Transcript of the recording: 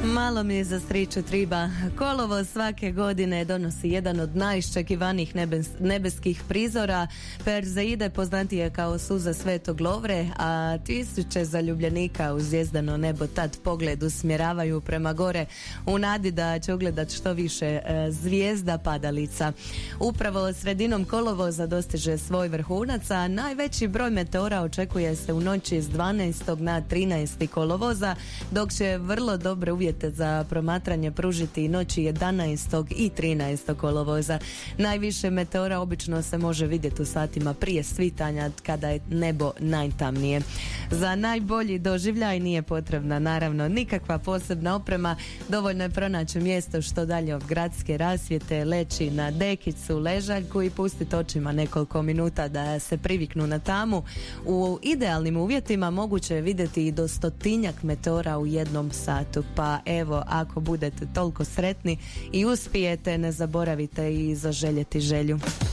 Malo mi za sreću triba. Kolovoz svake godine donosi jedan od najiščekivanijih nebeskih prizora. Perzeide poznatije kao suza Svetog Lovre, a tisuće zaljubljenika u zvijezdano nebo tad pogled usmjeravaju prema gore u nadi da će ugledat što više zvijezda padalica. Upravo sredinom kolovoza dostiže svoj vrhunac, a najveći broj meteora očekuje se u noći s 12. na 13. kolovoza, dok će vrlo dobre uvjete za promatranje pružiti i noći 11. i 13. kolovoza. Najviše meteora obično se može vidjeti u satima prije svitanja, kada je nebo najtamnije. Za najbolji doživljaj nije potrebna naravno nikakva posebna oprema, dovoljno je pronaći mjesto što dalje od gradske rasvjete, leći na dekicu, ležaljku i pustiti očima nekoliko minuta da se priviknu na tamu. U idealnim uvjetima moguće je vidjeti i do 100-tinjak meteora u jednom satu, pa evo, ako budete toliko sretni i uspijete, ne zaboravite i zaželjeti želju.